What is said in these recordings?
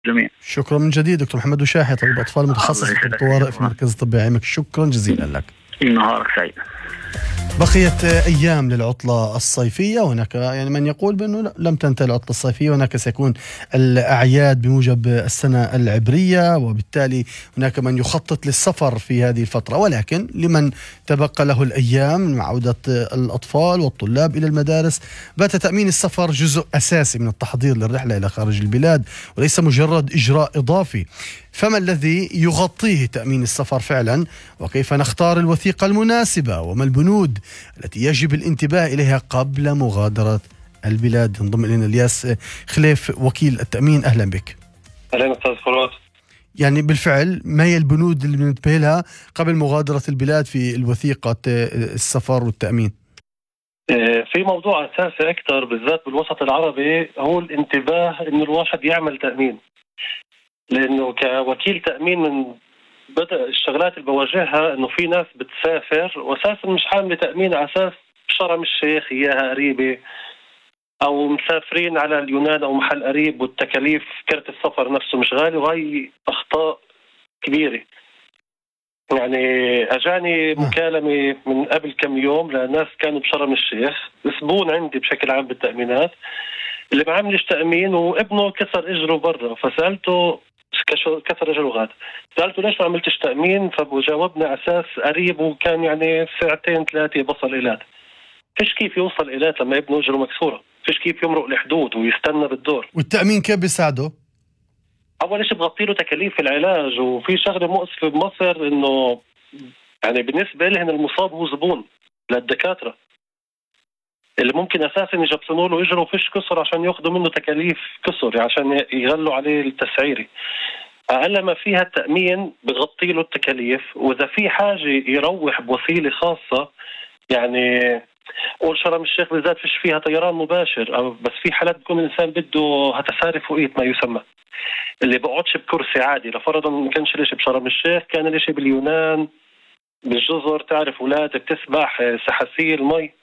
جميع. شكرا من جديد دكتور محمد وشاحي، طبيب أطفال متخصص في الطوارئ في المركز الطبي عمك. شكرا جزيلا لك. نهارك سعيد. بقيت أيام للعطلة الصيفية، وهناك يعني من يقول بأنه لم تنتهي العطلة الصيفية، وهناك سيكون الأعياد بموجب السنة العبرية، وبالتالي هناك من يخطط للسفر في هذه الفترة. ولكن لمن تبقى له الأيام مع عودة الأطفال والطلاب إلى المدارس، بات تأمين السفر جزء أساسي من التحضير للرحلة إلى خارج البلاد، وليس مجرد إجراء إضافي. فما الذي يغطيه تأمين السفر فعلا؟ وكيف نختار الوثيقة المناسبة؟ وما البنود التي يجب الانتباه إليها قبل مغادرة البلاد؟ انضم إلينا الياس خليف وكيل التأمين. أهلا بك. أهلا أستاذ فراس. يعني بالفعل ما هي البنود اللي بننتبه لها قبل مغادرة البلاد في الوثيقة السفر والتأمين؟ في موضوع أساسي أكثر بالذات بالوسط العربي، هو الانتباه إنه الواحد يعمل تأمين. لأنه كوكيل تأمين من بدأ الشغلات اللي بواجهها إنه في ناس بتسافر وأساسا مش حاملة تأمين على أساس شرم الشيخ إياها قريبة، أو مسافرين على اليونان أو محل قريب والتكاليف كرت السفر نفسه مش غالي، وهي أخطاء كبيرة. يعني أجاني مكالمة من قبل كم يوم لناس كانوا بشرم الشيخ، زبون عندي بشكل عام بالتأمينات اللي ما عملش تأمين وابنه كسر إجره برا، فسألته كسر إجره غاد، سألته ليش ما عملتش تأمين؟ فجاوبنا على أساس قريب وكان يعني ساعتين ثلاثة بصل إيلات. فيش كيف يوصل إيلات لما ابنه إجره مكسورة، فيش كيف يمرق الحدود ويستنى بالدور. والتأمين كيف بيساعده؟ أول شيء بغطي له تكاليف العلاج، وفي شغلة مؤسفة بمصر إنه يعني بالنسبة لهم المصاب هو زبون للدكاترة اللي ممكن أساسا يجبسنوا له إجره وفيش كسر عشان يأخذوا منه تكاليف كسر عشان يغلوا عليه التسعيري. أقل ما فيها التأمين بغطي له التكاليف، وإذا في حاجة يروح بوسيلة خاصة، يعني قول شرم الشيخ بالذات فيش فيها طيران مباشر، أو بس في حالات بيكون الإنسان بده هتساري فوقيت ما يسمى، اللي بقعدش بكرسي عادي. لفرضا ما كانش ليش بشرم الشيخ، كان ليش باليونان بالجزر، تعرف أولاد بتسبح سحاسيل مي،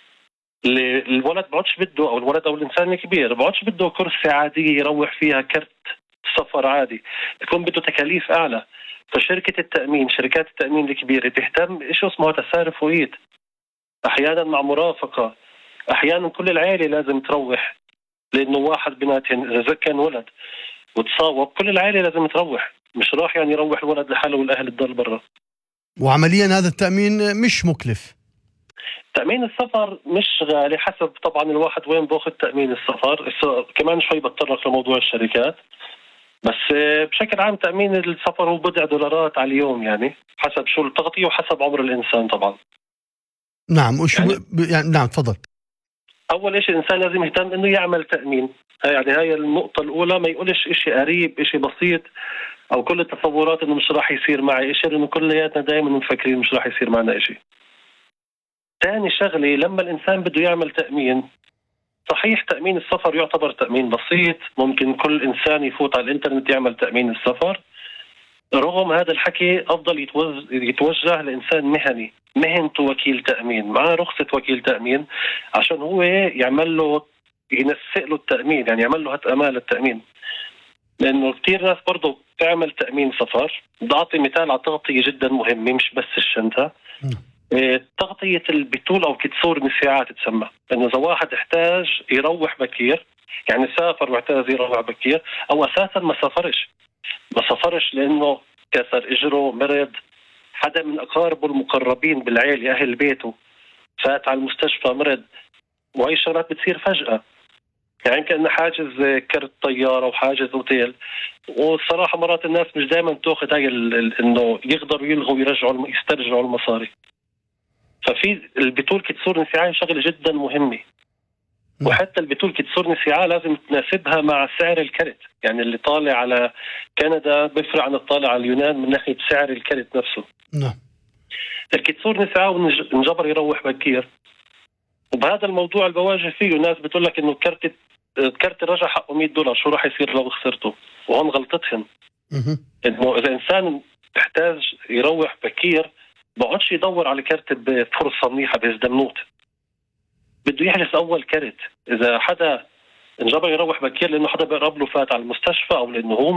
اللي الولد بقعدش بده، أو الولد أو الإنسان الكبير بقعدش بده كرسي عادي يروح فيها كرت سفر عادي، يكون بده تكاليف أعلى. فشركة التأمين، شركات التأمين الكبيرة تهتم إيش اسمه تساري فوقيت، أحيانا مع مرافقة، أحيانا كل العائلة لازم تروح، لأنه واحد بناتهم إذا كان ولد وتصاوب كل العائلة لازم تروح، مش راح يعني يروح الولد لحاله والأهل تضل برا. وعمليا هذا التأمين مش مكلف. تأمين السفر مش غالي، حسب طبعا الواحد وين باخذ تأمين السفر. كمان شوي بتطرق لموضوع الشركات، بس بشكل عام تأمين السفر هو بضع دولارات على اليوم، يعني حسب شو التغطية وحسب عمر الإنسان طبعا. نعم. وشو يعني نعم تفضل. أول شيء الإنسان لازم يهتم إنه يعمل تأمين، يعني هاي النقطة الأولى، ما يقولش إشي قريب إشي بسيط أو كل التصورات إنه مش راح يصير معي إشي، لأنه كلياتنا دائما مفكرين مش راح يصير معنا إشي. ثاني شغلة، لما الإنسان بده يعمل تأمين، صحيح تأمين السفر يعتبر تأمين بسيط، ممكن كل إنسان يفوت على الإنترنت يعمل تأمين السفر. رغم هذا الحكي أفضل يتوجه لإنسان مهني، مهنته وكيل تأمين، معاه رخصة وكيل تأمين، عشان هو يعمل له ينسق له التأمين، يعني يعمل له أمال التأمين. لأنه كتير ناس برضو تعمل تأمين سفر. بدي أعطي مثال على تغطية جدا مهمة، مش بس الشنطة، تغطية البتول أو كتسور نسيعات تسمى. إنه إذا واحد احتاج يروح بكير، يعني سافر واحتاج يروح بكير، أو أساسا ما سافرش لأنه كسر إجره، مرض، حدا من أقاربه المقربين بالعيلة أهل بيته فات على المستشفى مرض، وهي الشغلات بتصير فجأة، يعني كأنه حاجز كرت طيارة وحاجز أوتيل. والصراحة مرات الناس مش دائما تأخذ هاي إنه يقدروا يلغوا يسترجعوا المصاري. ففي البتول كتسور نسيعة شغلة جدا مهمة، وحتى البتول كتسور نسيعة لازم تناسبها مع سعر الكرت، يعني اللي طالع على كندا بيفرق عن الطالع على اليونان من ناحية سعر الكرت نفسه. نعم. الكتسور نسيعة ونجبر يروح بكير. وبهذا الموضوع اللي بواجه فيه ناس بتقول لك إنه الكرت رجع حقه $100، شو راح يصير لو خسرته؟ وهم غلطتهم. إنه إذا إنسان تحتاج يروح بكير بقعدش يدور على كرت بفرصة منيحة بهزدمنوت، بده يحجز أول كرت. إذا حدا انجبر يروح بكير لانه حدا بيقرب له فات على المستشفى او لانه هو